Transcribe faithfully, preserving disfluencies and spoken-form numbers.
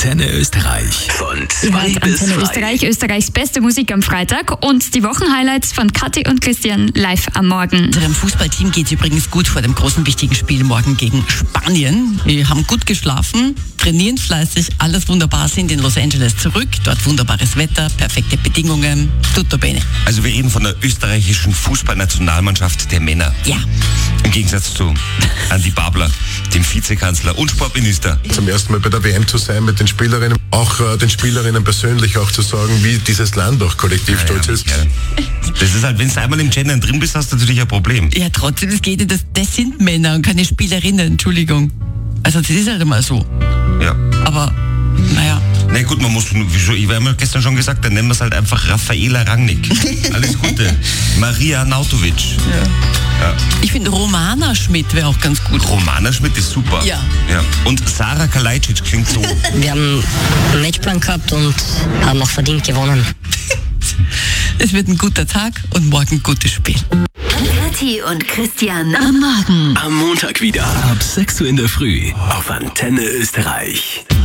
Antenne Österreich. Von zwei Ihr bis Antenne drei. Österreich, Österreichs beste Musik am Freitag und die Wochenhighlights von Kathi und Christian live am Morgen. Unserem Fußballteam geht es übrigens gut vor dem großen wichtigen Spiel morgen gegen Spanien. Wir haben gut geschlafen, trainieren fleißig, alles wunderbar, sind in Los Angeles zurück. Dort wunderbares Wetter, perfekte Bedingungen, tutto bene. Also wir reden von der österreichischen Fußballnationalmannschaft der Männer. Ja. Im Gegensatz zu Andi Babler, dem Vizekanzler und Sportminister. Zum ersten Mal bei der W M zu sein mit den Spielerinnen, auch äh, den Spielerinnen persönlich auch zu sagen, wie dieses Land auch kollektiv Ja, stolz ja, ist. Michael. Das ist halt, wenn du einmal im Gendern drin bist, hast du natürlich ein Problem. Ja, trotzdem, es geht nicht, das, das sind Männer und keine Spielerinnen, Entschuldigung. Also das ist halt immer so. Ja. Aber, naja. Na gut, man muss, wie schon, ich habe ja gestern schon gesagt, dann nennen wir es halt einfach Raffaela Rangnick. Alles Gute. Maria Nautovic. Ja. Ja. Ich finde, Romana Schmidt wäre auch ganz gut. Romana Schmidt ist super. Ja. Ja. Und Sarah Kalajdzic klingt so. Wir haben einen Matchplan gehabt und haben auch verdient gewonnen. Es wird ein guter Tag und morgen ein gutes Spiel. Kathi und Christian am Morgen. Am Montag wieder. Ab sechs Uhr in der Früh. Auf Antenne Österreich.